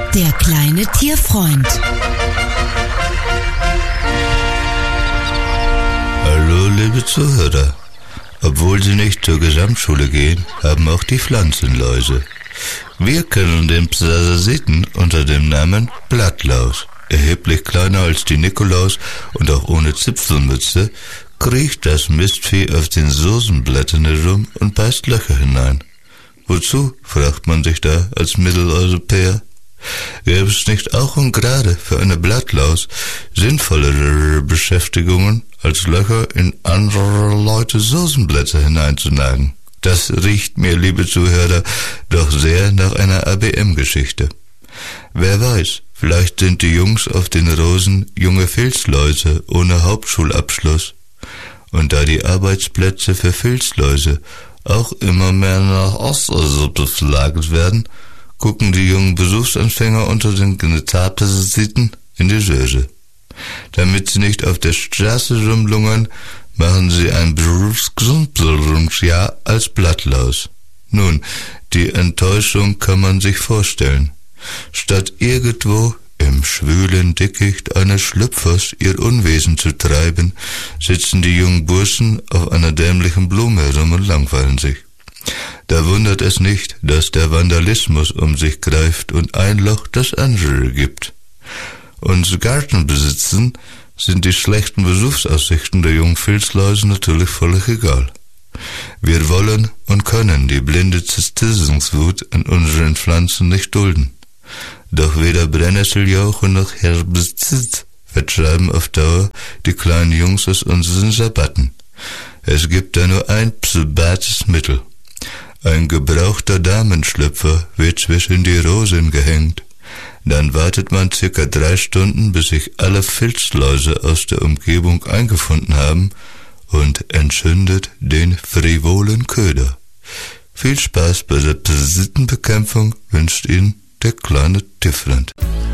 Der kleine Tierfreund. Hallo, liebe Zuhörer. Obwohl sie nicht zur Gesamtschule gehen, haben auch die Pflanzenläuse. Wir kennen den Parasiten unter dem Namen Blattlaus. Erheblich kleiner als die Nikolaus und auch ohne Zipfelmütze, kriecht das Mistvieh auf den Soßenblättern herum und beißt Löcher hinein. Wozu, fragt man sich da als Mitteleuropäer? Gäbe es nicht auch und gerade für eine Blattlaus sinnvollere Beschäftigungen, als Löcher in andere Leute Soßenblätter hineinzunagen? Das riecht mir, liebe Zuhörer, doch sehr nach einer ABM-Geschichte. Wer weiß, vielleicht sind die Jungs auf den Rosen junge Filzläuse ohne Hauptschulabschluss. Und da die Arbeitsplätze für Filzläuse auch immer mehr nach Osteuropa verlagert werden, gucken die jungen Berufsanfänger unter den Genitalparasiten in die Röhre. Damit sie nicht auf der Straße rumlungern, machen sie ein Berufsgesundungsjahr als Blattlaus. Nun, die Enttäuschung kann man sich vorstellen. Statt irgendwo im schwülen Dickicht eines Schlüpfers ihr Unwesen zu treiben, sitzen die jungen Burschen auf einer dämlichen Blume herum und langweilen sich. Da wundert es nicht, dass der Vandalismus um sich greift und ein Loch das andere gibt. Uns Gartenbesitzern sind die schlechten Berufsaussichten der jungen Filzläuse natürlich völlig egal. Wir wollen und können die blinde Zerstörungswut an unseren Pflanzen nicht dulden. Doch weder Brennnesseljauche noch Herbizid vertreiben auf Dauer die kleinen Jungs aus unseren Sabatten. Es gibt da nur ein probates Mittel. Ein gebrauchter Damenschlüpfer wird zwischen die Rosen gehängt. Dann wartet man circa 3 Stunden, bis sich alle Filzläuse aus der Umgebung eingefunden haben und entzündet den frivolen Köder. Viel Spaß bei der Parasitenbekämpfung wünscht Ihnen der kleine Tierfreund.